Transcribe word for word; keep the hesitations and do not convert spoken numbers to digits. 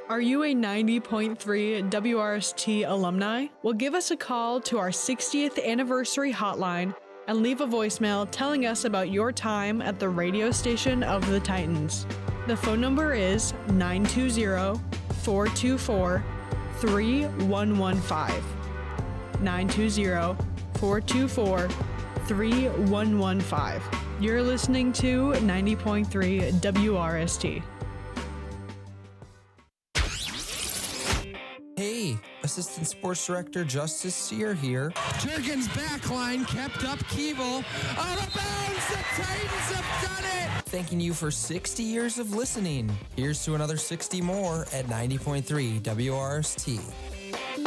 Are you a ninety point three W R S T alumni? Well, give us a call to our sixtieth anniversary hotline and leave a voicemail telling us about your time at the radio station of the Titans. The phone number is nine two zero, four two four, three one one five. nine two zero, four two four, three one one five. You're listening to ninety point three W R S T. Hey, Assistant Sports Director Justice Sear here. Jurgens backline kept up Keeble. Out of bounds, the Titans have done it! Thanking you for sixty years of listening. Here's to another sixty more at ninety point three W R S T.